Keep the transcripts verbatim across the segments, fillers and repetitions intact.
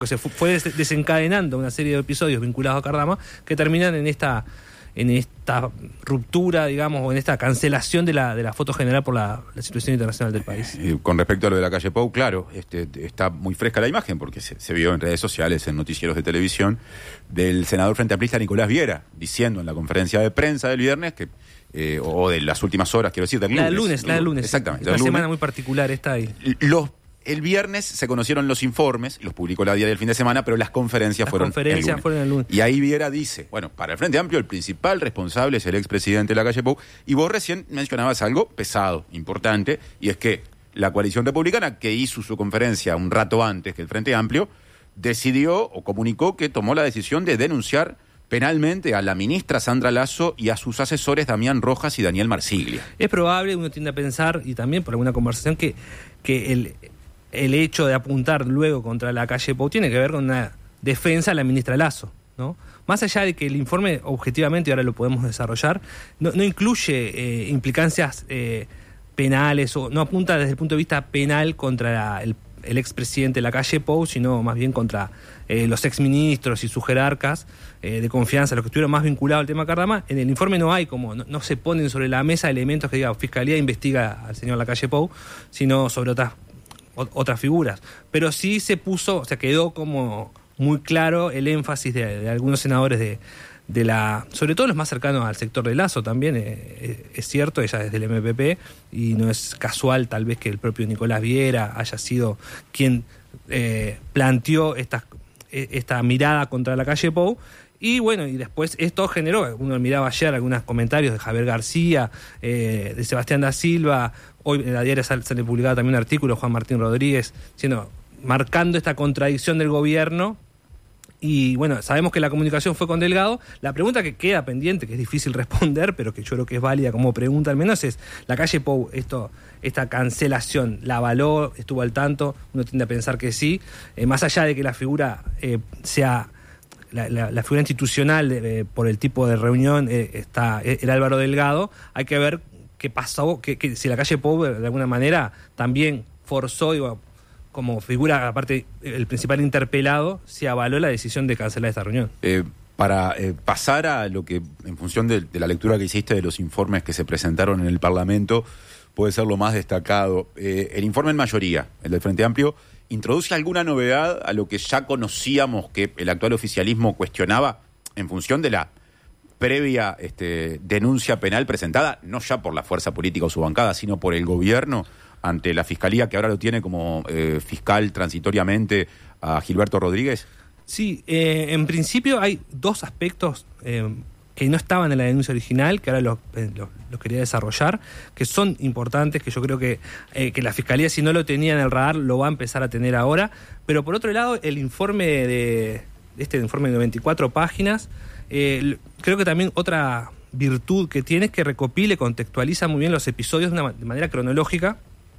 que se fue desencadenando una serie de episodios vinculados a Cardama que terminan en esta en esta ruptura, digamos, o en esta cancelación de la de la foto general por la, la situación internacional del país. Eh, con respecto a lo de la calle Pou, claro, este, está muy fresca la imagen porque se, se vio en redes sociales, en noticieros de televisión, del senador frente amplista Nicolás Viera diciendo en la conferencia de prensa del viernes que eh, o de las últimas horas, quiero decir, del la lunes. del lunes, la del lunes. Exactamente. Una semana muy particular está ahí. Los El viernes se conocieron los informes, los publicó la día del fin de semana, pero las conferencias las fueron conferencias el lunes. fueron el lunes. Y ahí Viera dice, bueno, para el Frente Amplio el principal responsable es el expresidente de la calle Pou, y vos recién mencionabas algo pesado, importante, y es que la coalición republicana, que hizo su conferencia un rato antes que el Frente Amplio, decidió o comunicó que tomó la decisión de denunciar penalmente a la ministra Sandra Lasso y a sus asesores Damián Rojas y Daniel Marsiglia. Es probable, uno tiende a pensar, y también por alguna conversación, que, que el... el hecho de apuntar luego contra la calle Pou tiene que ver con una defensa a la ministra Lasso, ¿no? Más allá de que el informe, objetivamente, y ahora lo podemos desarrollar, no, no incluye eh, implicancias eh, penales, o no apunta desde el punto de vista penal contra la, el, el expresidente de la calle Pou, sino más bien contra eh, los exministros y sus jerarcas eh, de confianza, los que estuvieron más vinculados al tema Cardama. En el informe no hay como, no, no se ponen sobre la mesa elementos que diga, Fiscalía investiga al señor la calle Pou, sino sobre otras otras figuras, pero sí se puso, o sea, quedó como muy claro el énfasis de, de algunos senadores de, de la, sobre todo los más cercanos al sector de Lasso también, eh, es cierto, ella es del M P P y no es casual tal vez que el propio Nicolás Viera haya sido quien eh, planteó esta, esta mirada contra la calle Pou. Y bueno, y después esto generó, uno miraba ayer algunos comentarios de Javier García, eh, de Sebastián da Silva, hoy en la diaria sale, sale publicado también un artículo, Juan Martín Rodríguez, siendo, marcando esta contradicción del gobierno. Y bueno, sabemos que la comunicación fue con Delgado. La pregunta que queda pendiente, que es difícil responder, pero que yo creo que es válida como pregunta al menos, es, la calle Pou, esto, esta cancelación, ¿la avaló? ¿Estuvo al tanto? Uno tiende a pensar que sí, eh, más allá de que la figura eh, sea... La, la, la figura institucional eh, por el tipo de reunión eh, está era Álvaro Delgado, hay que ver qué pasó, que, que si la calle Pou de alguna manera también forzó, digo, como figura, aparte el principal interpelado, si avaló la decisión de cancelar esta reunión. Eh, para eh, pasar a lo que, en función de, de la lectura que hiciste de los informes que se presentaron en el Parlamento, puede ser lo más destacado. Eh, el informe en mayoría, el del Frente Amplio, ¿introduce alguna novedad a lo que ya conocíamos que el actual oficialismo cuestionaba en función de la previa este, denuncia penal presentada, no ya por la fuerza política o su bancada, sino por el gobierno ante la Fiscalía, que ahora lo tiene como eh, fiscal transitoriamente a Gilberto Rodríguez? Sí, eh, en principio hay dos aspectos eh, que no estaban en la denuncia original, que ahora los, los, los quería desarrollar, que son importantes, que yo creo que, eh, que la Fiscalía, si no lo tenía en el radar, lo va a empezar a tener ahora. Pero por otro lado, el informe de este informe de noventa y cuatro páginas, eh, creo que también otra virtud que tiene es que recopila y contextualiza muy bien los episodios de, una, de manera cronológica.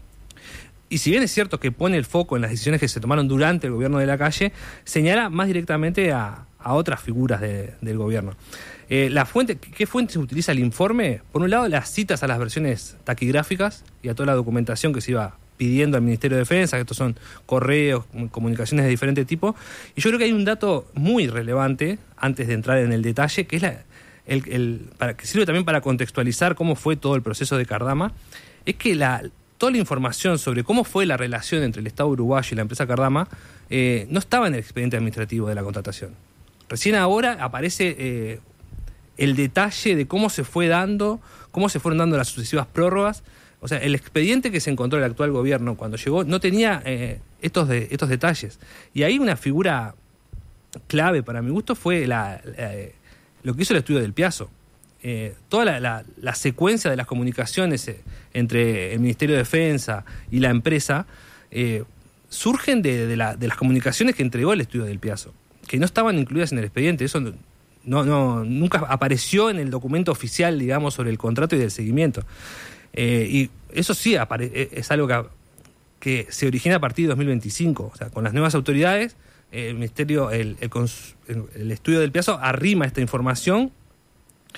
Y si bien es cierto que pone el foco en las decisiones que se tomaron durante el gobierno de la calle, señala más directamente a, a otras figuras de, del gobierno. Eh, la fuente, ¿qué fuente se utiliza el informe? Por un lado, las citas a las versiones taquigráficas y a toda la documentación que se iba pidiendo al Ministerio de Defensa, que estos son correos, comunicaciones de diferente tipo. Y yo creo que hay un dato muy relevante, antes de entrar en el detalle, que es la, el, el, para, que sirve también para contextualizar cómo fue todo el proceso de Cardama, es que la, toda la información sobre cómo fue la relación entre el Estado uruguayo y la empresa Cardama eh, no estaba en el expediente administrativo de la contratación. Recién ahora aparece eh, el detalle de cómo se fue dando, cómo se fueron dando las sucesivas prórrogas. O sea, el expediente que se encontró el actual gobierno cuando llegó no tenía eh, estos, de, estos detalles. Y ahí una figura clave para mi gusto fue la, la, lo que hizo el estudio del Piazzo. Eh, toda la, la, la secuencia de las comunicaciones eh, entre el Ministerio de Defensa y la empresa eh, surgen de, de, la, de las comunicaciones que entregó el estudio del Piazzo, que no estaban incluidas en el expediente. Eso no, no, no, nunca apareció en el documento oficial, digamos, sobre el contrato y del seguimiento. Eh, y eso sí apare- es algo que, que se origina a partir de dos mil veinticinco. O sea, con las nuevas autoridades, eh, el Ministerio, el, el, cons- el, el estudio del Piazzo arrima esta información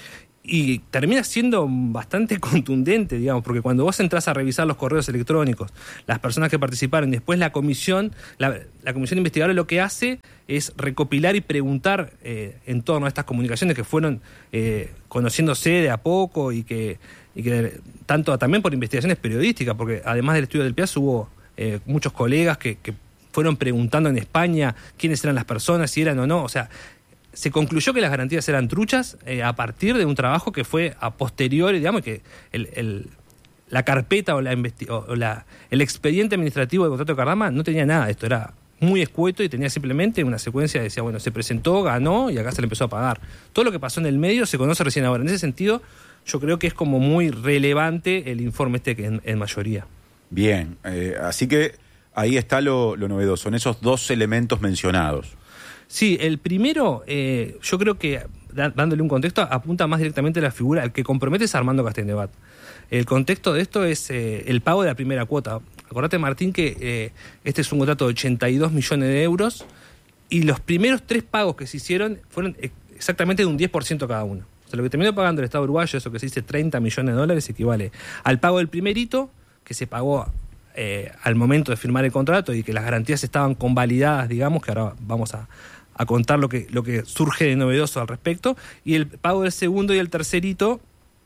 Y termina siendo bastante contundente, digamos, porque cuando vos entras a revisar los correos electrónicos, las personas que participaron, y después la comisión, la, la comisión investigadora lo que hace es recopilar y preguntar eh, en torno a estas comunicaciones que fueron eh, conociéndose de a poco y que, y que tanto también por investigaciones periodísticas, porque además del estudio del Piazza hubo eh, muchos colegas que, que fueron preguntando en España quiénes eran las personas, si eran o no, o sea, se concluyó que las garantías eran truchas eh, a partir de un trabajo que fue a posteriori, digamos, que el, el, la carpeta o, la investi- o la, el expediente administrativo del contrato de Cardama no tenía nada. Esto era muy escueto y tenía simplemente una secuencia que decía, bueno, se presentó, ganó y acá se le empezó a pagar. Todo lo que pasó en el medio se conoce recién ahora. En ese sentido, yo creo que es como muy relevante el informe este que en, en mayoría. Bien, eh, así que ahí está lo, lo novedoso, en esos dos elementos mencionados. Sí, el primero, eh, yo creo que, da, dándole un contexto, apunta más directamente a la figura, el que compromete es Armando Castañebat. El contexto de esto es eh, el pago de la primera cuota. Acordate, Martín, que eh, este es un contrato de ochenta y dos millones de euros y los primeros tres pagos que se hicieron fueron exactamente de un diez por ciento cada uno. O sea, lo que terminó pagando el Estado uruguayo, eso que se dice treinta millones de dólares, equivale al pago del primer hito, que se pagó eh, al momento de firmar el contrato y que las garantías estaban convalidadas, digamos, que ahora vamos a... a contar lo que, lo que surge de novedoso al respecto, y el pago del segundo y el tercer hito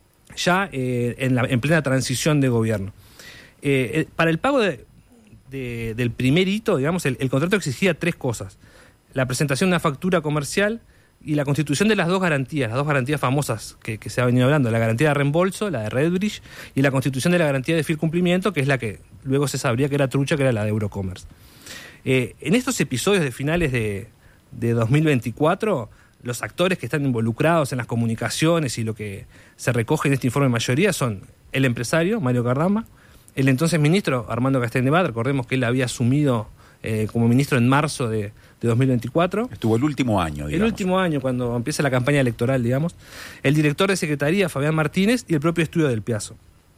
ya eh, en, la, en plena transición de gobierno. Eh, para el pago de, de, del primer hito, digamos, el, el contrato exigía tres cosas: la presentación de una factura comercial y la constitución de las dos garantías, las dos garantías famosas que, que se ha venido hablando, la garantía de reembolso, la de Redbridge, y la constitución de la garantía de fiel cumplimiento, que es la que luego se sabría que era trucha, que era la de Eurocommerce. Eh, en estos episodios de finales de de dos mil veinticuatro, los actores que están involucrados en las comunicaciones y lo que se recoge en este informe de mayoría son el empresario, Mario Cardama, el entonces ministro, Armando Castañebat, recordemos que él había asumido eh, como ministro en marzo de, de dos mil veinticuatro. Estuvo el último año, digamos. El último año, cuando empieza la campaña electoral, digamos. El director de Secretaría, Fabián Martínez, y el propio estudio del Piazza.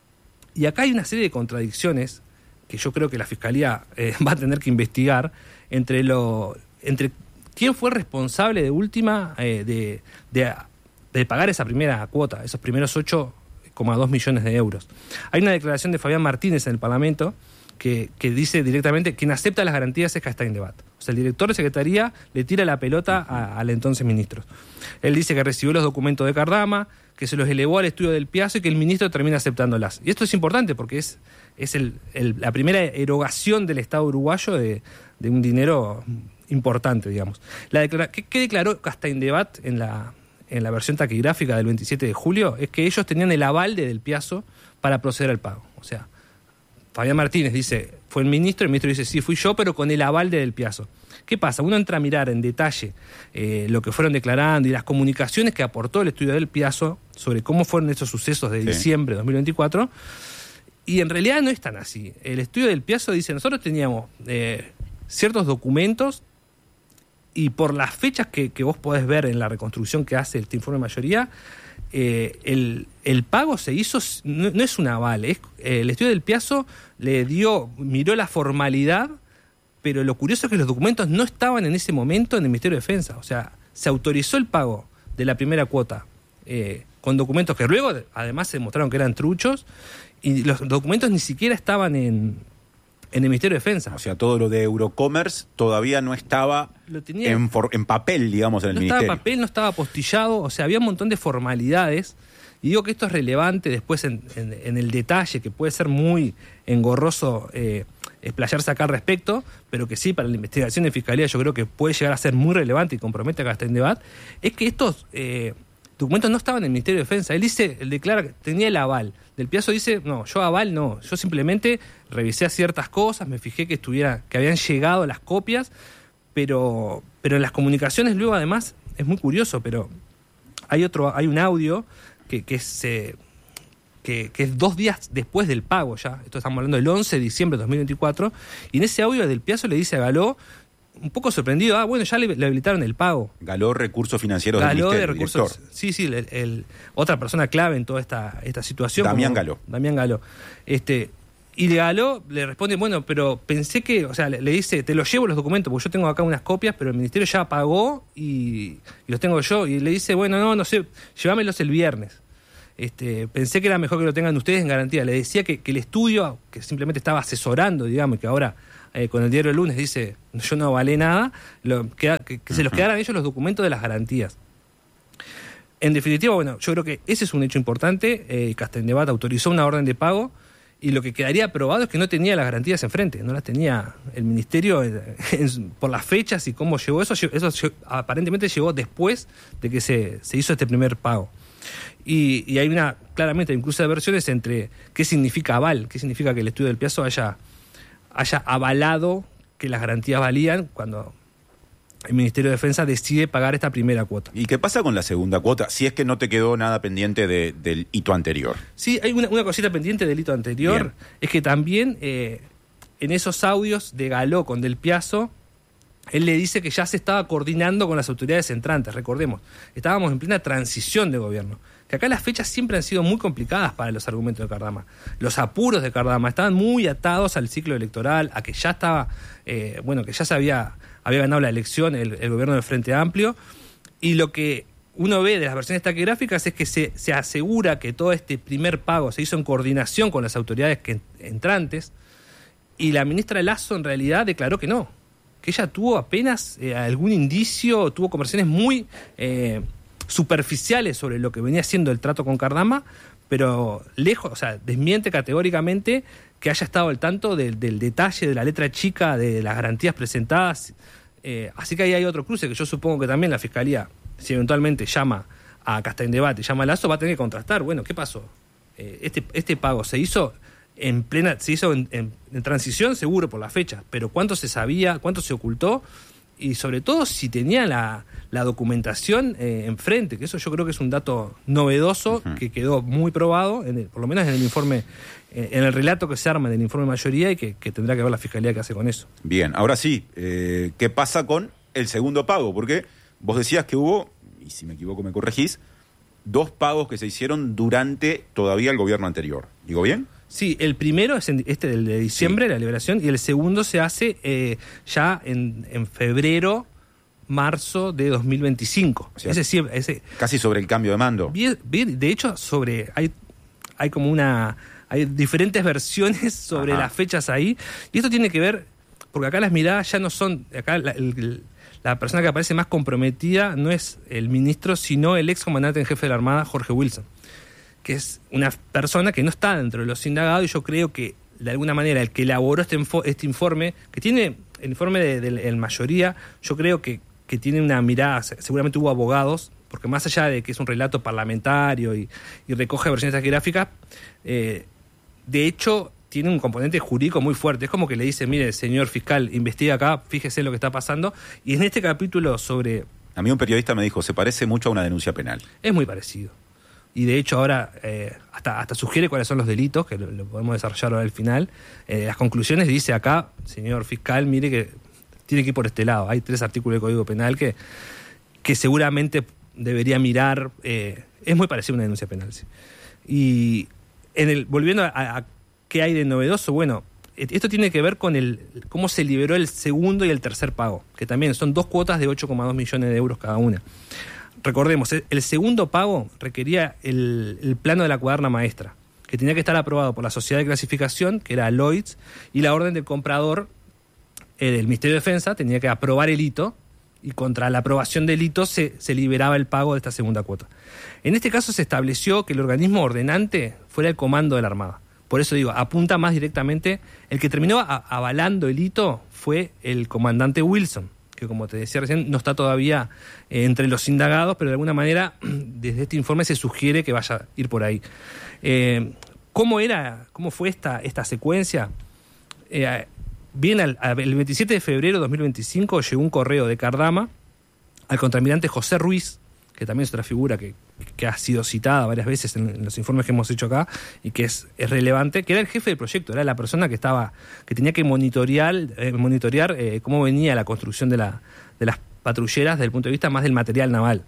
Y acá hay una serie de contradicciones que yo creo que la Fiscalía eh, va a tener que investigar entre lo... entre ¿quién fue responsable de última eh, de, de, de pagar esa primera cuota, esos primeros ocho coma dos millones de euros? Hay una declaración de Fabián Martínez en el Parlamento que, que dice directamente: quien acepta las garantías es Castañebat. O sea, el director de Secretaría le tira la pelota a, al entonces ministro. Él dice que recibió los documentos de Cardama, que se los elevó al estudio del Piazza y que el ministro termina aceptándolas. Y esto es importante porque es, es el, el, la primera erogación del Estado uruguayo de, de un dinero importante, digamos. La declara- ¿qué, ¿Qué declaró Castañebat en la, en la versión taquigráfica del veintisiete de julio? Es que ellos tenían el aval de Del Piazza para proceder al pago. O sea, Fabián Martínez dice, fue el ministro, el ministro dice, sí, fui yo, pero con el aval de Del Piazza. ¿Qué pasa? Uno entra a mirar en detalle eh, lo que fueron declarando y las comunicaciones que aportó el estudio del Piazza sobre cómo fueron estos sucesos de sí. diciembre de dos mil veinticuatro, y en realidad no es tan así. El estudio del Piazza dice, nosotros teníamos eh, ciertos documentos y por las fechas que, que vos podés ver en la reconstrucción que hace este informe de mayoría, eh, el, el pago se hizo, no, no es un aval, es, eh, el estudio del Piazza le dio, miró la formalidad, pero lo curioso es que los documentos no estaban en ese momento en el Ministerio de Defensa. O sea, se autorizó el pago de la primera cuota eh, con documentos que luego además se demostraron que eran truchos, y los documentos ni siquiera estaban en, en el Ministerio de Defensa. O sea, todo lo de Eurocommerce todavía no estaba lo tenía, en, for, en papel, digamos, en el no Ministerio. No estaba papel, no estaba apostillado, o sea, había un montón de formalidades. Y digo que esto es relevante después en, en, en el detalle, que puede ser muy engorroso eh, explayarse acá al respecto, pero que sí, para la investigación de Fiscalía yo creo que puede llegar a ser muy relevante y compromete a Castañebat, es que estos eh, documentos no estaban en el Ministerio de Defensa. Él dice, él declara que tenía el aval. Del Piazza dice, no, yo aval no, yo simplemente revisé ciertas cosas, me fijé que estuviera, que habían llegado las copias, pero, pero en las comunicaciones luego además, es muy curioso, pero hay otro, hay un audio que, que es... Eh, Que, que es dos días después del pago ya, esto estamos hablando del once de diciembre de dos mil veinticuatro, y en ese audio Del Piazza le dice a Galó, un poco sorprendido, ah, bueno, ya le, le habilitaron el pago. Galó recursos financieros Galó del de Ministerio, recursos, director. sí, sí, el, el, otra persona clave en toda esta, esta situación. Damián como, Galó. Damián Galó. Este, y Galó le responde, bueno, pero pensé que, o sea, le, le dice, te los llevo los documentos, porque yo tengo acá unas copias, pero el ministerio ya pagó y, y los tengo yo. Y le dice, bueno, no, no sé, llévamelos el viernes. este, pensé que era mejor que lo tengan ustedes en garantía. Le decía que, que el estudio, que simplemente estaba asesorando, digamos, y que ahora eh, con el diario El Lunes dice, yo no avalé nada, lo, que, que, que se los quedaran ellos los documentos de las garantías. En definitiva, bueno, yo creo que ese es un hecho importante. Eh, Castandebat autorizó una orden de pago y lo que quedaría probado es que no tenía las garantías enfrente, no las tenía el ministerio en, en, por las fechas y cómo llegó eso. Eso aparentemente llegó después de que se, se hizo este primer pago. Y, y hay una, claramente, incluso de versiones entre qué significa aval, qué significa que el estudio del Piazzo haya, haya avalado que las garantías valían cuando el Ministerio de Defensa decide pagar esta primera cuota. ¿Y qué pasa con la segunda cuota? Si es que no te quedó nada pendiente de, del hito anterior. Sí, hay una, una cosita pendiente del hito anterior. Bien. Es que también eh, en esos audios de Galó con Del Piazzo, él le dice que ya se estaba coordinando con las autoridades entrantes. Recordemos, estábamos en plena transición de gobierno. Que acá las fechas siempre han sido muy complicadas para los argumentos de Cardama. Los apuros de Cardama estaban muy atados al ciclo electoral, a que ya estaba, eh, bueno, que ya se había, había ganado la elección el, el gobierno del Frente Amplio. Y lo que uno ve de las versiones taquigráficas es que se, se asegura que todo este primer pago se hizo en coordinación con las autoridades que, entrantes, y la ministra Lasso en realidad declaró que no, que ella tuvo apenas eh, algún indicio, tuvo conversaciones muy Eh, superficiales sobre lo que venía siendo el trato con Cardama, pero lejos, o sea, desmiente categóricamente que haya estado al tanto de, del detalle de la letra chica de las garantías presentadas. Eh, así que ahí hay otro cruce que yo supongo que también la Fiscalía, si eventualmente llama a Castandebat y llama a Lasso, va a tener que contrastar. Bueno, ¿qué pasó? Eh, este, este pago se hizo en plena, se hizo en, en, en transición, seguro por la fecha, pero ¿cuánto se sabía, cuánto se ocultó? Y sobre todo si tenía la, la documentación eh, enfrente, que eso yo creo que es un dato novedoso, uh-huh, que quedó muy probado, en el, por lo menos en el informe, eh, en el relato que se arma del informe de mayoría, y que, que tendrá que ver la Fiscalía qué hace con eso. Bien, ahora sí, eh, ¿qué pasa con el segundo pago? Porque vos decías que hubo, y si me equivoco me corregís, dos pagos que se hicieron durante todavía el gobierno anterior. ¿Digo bien? Sí, el primero es en este del de diciembre, sí, la liberación, y el segundo se hace eh, ya en, en febrero, marzo de dos mil veinticinco. O sea, ese, ese, casi sobre el cambio de mando. Bien, bien, de hecho, sobre hay, hay como una... Hay diferentes versiones sobre, ajá, las fechas ahí, y esto tiene que ver, porque acá las miradas ya no son... Acá la, el, la persona que aparece más comprometida no es el ministro, sino el ex comandante en jefe de la Armada, Jorge Wilson, que es una persona que no está dentro de los indagados, y yo creo que, de alguna manera, el que elaboró este, info, este informe, que tiene el informe de, de, de mayoría, yo creo que, que tiene una mirada, seguramente hubo abogados, porque más allá de que es un relato parlamentario y, y recoge versiones taquigráficas, eh, de hecho, tiene un componente jurídico muy fuerte. Es como que le dice, mire, señor fiscal, investiga acá, fíjese lo que está pasando, y en este capítulo sobre... A mí un periodista me dijo, se parece mucho a una denuncia penal. Es muy parecido. Y de hecho ahora eh, hasta, hasta sugiere cuáles son los delitos, que lo, lo podemos desarrollar ahora al final. Eh, las conclusiones dice acá, señor fiscal, mire que tiene que ir por este lado. Hay tres artículos del Código Penal que, que seguramente debería mirar. Eh, es muy parecido a una denuncia penal, sí. Y en el, volviendo a, a qué hay de novedoso, bueno, esto tiene que ver con el cómo se liberó el segundo y el tercer pago, que también son dos cuotas de ocho coma dos millones de euros cada una. Recordemos, el segundo pago requería el, el plano de la cuaderna maestra, que tenía que estar aprobado por la sociedad de clasificación, que era Lloyds, y la orden del comprador eh, del Ministerio de Defensa tenía que aprobar el hito, y contra la aprobación del hito se, se liberaba el pago de esta segunda cuota. En este caso se estableció que el organismo ordenante fuera el comando de la Armada. Por eso digo, apunta más directamente, el que terminó a, avalando el hito fue el comandante Wilson, que como te decía recién, no está todavía eh, entre los indagados, pero de alguna manera desde este informe se sugiere que vaya a ir por ahí. Eh, ¿Cómo era, cómo fue esta, esta secuencia? Eh, bien, al, al, el veintisiete de febrero de dos mil veinticinco llegó un correo de Cardama al contraalmirante José Ruiz, que también es otra figura que, que ha sido citada varias veces en, en los informes que hemos hecho acá y que es, es relevante, que era el jefe del proyecto, era la persona que estaba que tenía que monitorear, eh, monitorear eh, cómo venía la construcción de, la, de las patrulleras desde el punto de vista más del material naval.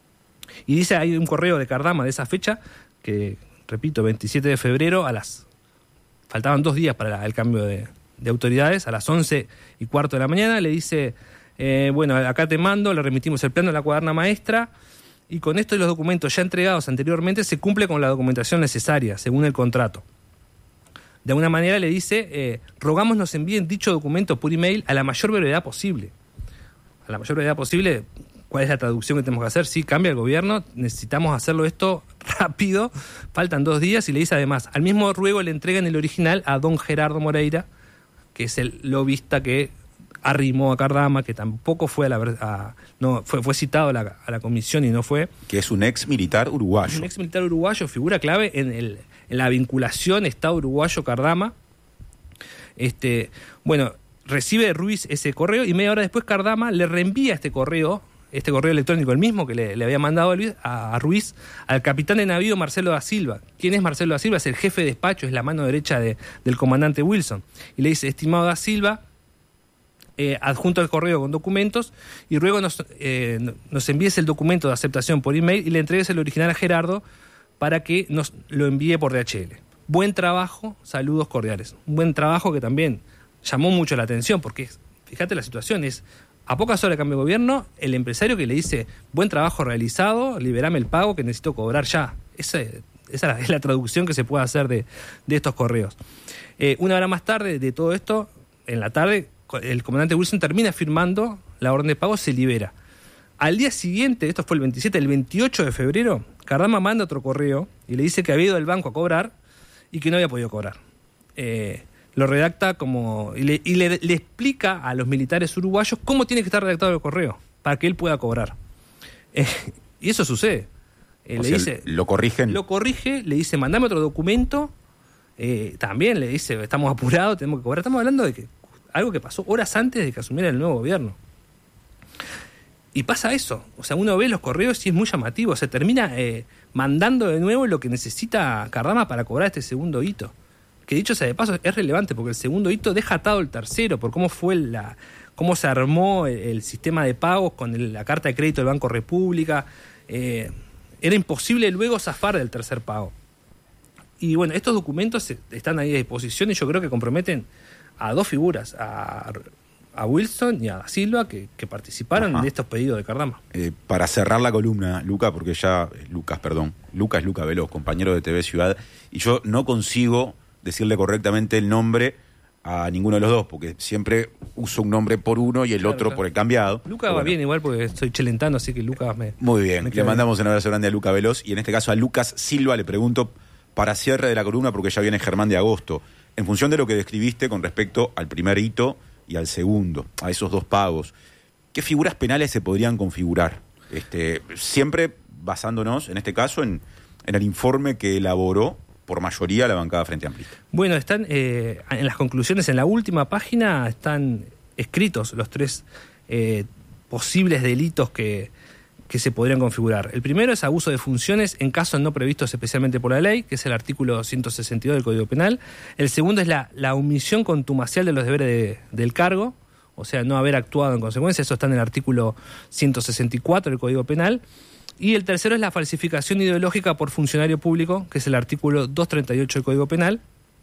Y dice, hay un correo de Cardama de esa fecha, que, repito, veintisiete de febrero, a las faltaban dos días para el cambio de, de autoridades, a las once y cuarto de la mañana, le dice, eh, bueno, acá te mando, le remitimos el plano de la cuaderna maestra, y con esto y los documentos ya entregados anteriormente se cumple con la documentación necesaria, según el contrato. De alguna manera le dice, eh, rogamos nos envíen dicho documento por email a la mayor brevedad posible. A la mayor brevedad posible, ¿cuál es la traducción que tenemos que hacer? Sí, cambia el gobierno, necesitamos hacerlo esto rápido, faltan dos días, y le dice además, al mismo ruego le entregan el original a don Gerardo Moreira, que es el lobista que arrimó a Cardama, que tampoco fue a la a, no fue, fue citado a la, a la comisión y no fue. Que es un ex militar uruguayo. Un ex militar uruguayo, figura clave en, el, en la vinculación Estado uruguayo-Cardama. Este, bueno, recibe Ruiz ese correo y media hora después Cardama le reenvía este correo, este correo electrónico, el mismo que le, le había mandado a, Luis, a, a Ruiz, al capitán de navío Marcelo da Silva. ¿Quién es Marcelo da Silva? Es el jefe de despacho, es la mano derecha de, del comandante Wilson. Y le dice, estimado da Silva, Eh, adjunto el correo con documentos y luego nos, eh, nos envíes el documento de aceptación por email y le entregues el original a Gerardo para que nos lo envíe por D H L. Buen trabajo, saludos cordiales. Un buen trabajo que también llamó mucho la atención porque, fíjate la situación, es a pocas horas de cambio de gobierno, el empresario que le dice, buen trabajo realizado, liberame el pago que necesito cobrar ya. Esa, esa es la traducción que se puede hacer de, de estos correos. Eh, una hora más tarde de todo esto, en la tarde, el comandante Wilson termina firmando la orden de pago, se libera. Al día siguiente, esto fue el veintisiete, el veintiocho de febrero, Cardama manda otro correo y le dice que había ido al banco a cobrar y que no había podido cobrar. Eh, lo redacta como... y, le, y le, le explica a los militares uruguayos cómo tiene que estar redactado el correo para que él pueda cobrar. Eh, y eso sucede. Eh, le sea, dice, lo corrigen. Lo corrige, le dice, mandame otro documento. Eh, también le dice, estamos apurados, tenemos que cobrar. Estamos hablando de que algo que pasó horas antes de que asumiera el nuevo gobierno. Y pasa eso. O sea, uno ve los correos y es muy llamativo. Se termina eh, mandando de nuevo lo que necesita Cardama para cobrar este segundo hito. Que dicho sea de paso, es relevante porque el segundo hito deja atado el tercero por cómo fue la, cómo se armó el, el sistema de pagos con el, la carta de crédito del Banco República. Eh, era imposible luego zafar del tercer pago. Y bueno, estos documentos están ahí a disposición y yo creo que comprometen a dos figuras, a, a Wilson y a Da Silva, que, que participaron Ajá. de estos pedidos de Cardama. Eh, para cerrar la columna, Luca, porque ya, Lucas, perdón, Lucas Luca Veloz, compañero de T V Ciudad, y yo no consigo decirle correctamente el nombre a ninguno de los dos, porque siempre uso un nombre por uno y el claro, otro claro. por el cambiado. Luca va bueno. bien igual porque estoy chelentando, así que Lucas me... Muy bien, me le mandamos bien. Un abrazo grande a Luca Veloz, y en este caso a Lucas Silva le pregunto, para cierre de la columna, porque ya viene Germán de Agosto, en función de lo que describiste con respecto al primer hito y al segundo, a esos dos pagos, ¿qué figuras penales se podrían configurar? Este, siempre basándonos, en este caso, en, en el informe que elaboró por mayoría la bancada Frente Amplista. Bueno, están eh, en las conclusiones, en la última página, están escritos los tres eh, posibles delitos que... que se podrían configurar. El primero es abuso de funciones en casos no previstos especialmente por la ley, que es el artículo ciento sesenta y dos del Código Penal. El segundo es la, la omisión contumacial de los deberes de, del cargo, o sea, no haber actuado en consecuencia, eso está en el artículo ciento sesenta y cuatro del Código Penal. Y el tercero es la falsificación ideológica por funcionario público, que es el artículo doscientos treinta y ocho del Código Penal.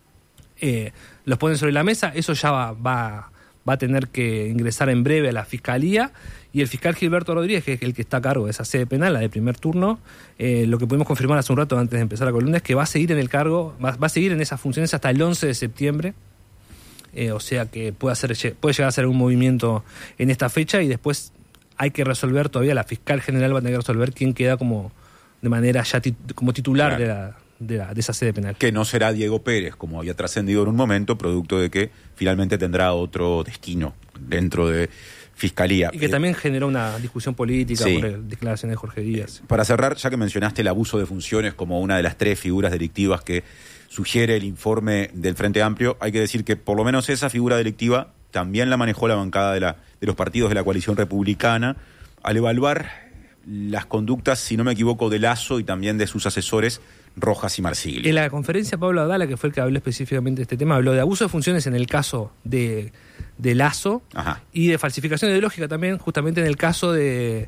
Eh, los ponen sobre la mesa, eso ya va... va va a tener que ingresar en breve a la Fiscalía, y el fiscal Gilberto Rodríguez, que es el que está a cargo de esa sede penal, la de primer turno, eh, lo que pudimos confirmar hace un rato antes de empezar la columna es que va a seguir en el cargo, va, va a seguir en esas funciones hasta el once de septiembre, eh, o sea que puede, hacer, puede llegar a ser un movimiento en esta fecha, y después hay que resolver todavía, la fiscal general va a tener que resolver quién queda como de manera ya tit, como titular claro. de la De, la, de esa sede penal. Que no será Diego Pérez, como había trascendido en un momento, producto de que finalmente tendrá otro destino dentro de Fiscalía. Y que eh, también generó una discusión política sí. por el, declaraciones de Jorge Díaz. Para cerrar, ya que mencionaste el abuso de funciones como una de las tres figuras delictivas que sugiere el informe del Frente Amplio, hay que decir que por lo menos esa figura delictiva también la manejó la bancada de, la, de los partidos de la coalición republicana al evaluar las conductas, si no me equivoco, de Lasso y también de sus asesores Rojas y Marsiglia. En la conferencia, Pablo Adala, que fue el que habló específicamente de este tema, habló de abuso de funciones en el caso de, de Lasso Ajá. y de falsificación ideológica también, justamente en el caso de,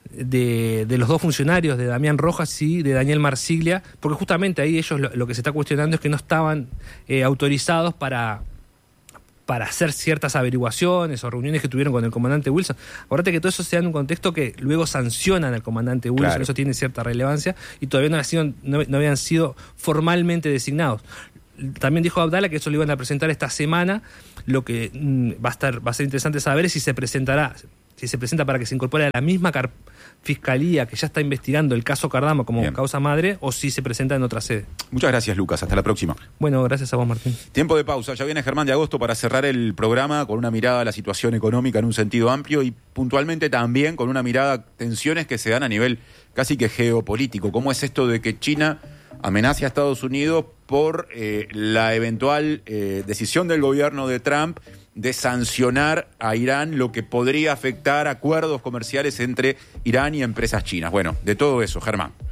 de, de los dos funcionarios, de Damián Rojas y de Daniel Marsiglia, porque justamente ahí ellos lo, lo que se está cuestionando es que no estaban eh, autorizados para... para hacer ciertas averiguaciones o reuniones que tuvieron con el comandante Wilson. Acuérdate que todo eso se da en un contexto que luego sancionan al comandante Wilson, claro. Eso tiene cierta relevancia y todavía no, habían sido, no, no habían sido formalmente designados. También dijo Abdala que eso lo iban a presentar esta semana. Lo que mmm, va a estar, va a ser interesante saber es si se presentará, si se presenta para que se incorpore a la misma car- fiscalía que ya está investigando el caso Cardama como Bien. Causa madre, o si se presenta en otra sede. Muchas gracias, Lucas. Hasta la próxima. Bueno, gracias a vos, Martín. Tiempo de pausa. Ya viene Germán de Agosto para cerrar el programa con una mirada a la situación económica en un sentido amplio y puntualmente también con una mirada a tensiones que se dan a nivel casi que geopolítico. ¿Cómo es esto de que China amenace a Estados Unidos por eh, la eventual eh, decisión del gobierno de Trump de sancionar a Irán, lo que podría afectar acuerdos comerciales entre Irán y empresas chinas? Bueno, de todo eso, Germán.